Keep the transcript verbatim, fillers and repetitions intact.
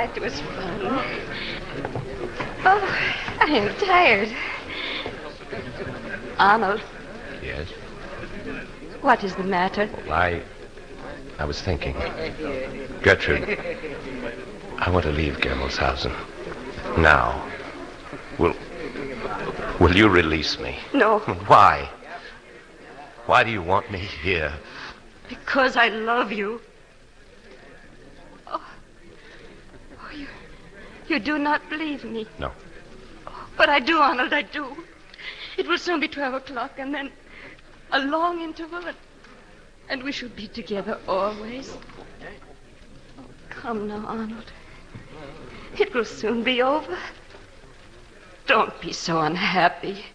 That was fun. Oh, I am tired. Arnold. Yes? What is the matter? Well, I... I was thinking. Gertrude, I want to leave Germelshausen. Now. Will... Will you release me? No. Why? Why do you want me here? Because I love you. Oh, oh you, you do not believe me. No. Oh, but I do, Arnold, I do. It will soon be twelve o'clock, and then a long interval, and, and we shall be together always. Oh, come now, Arnold. It will soon be over. Don't be so unhappy.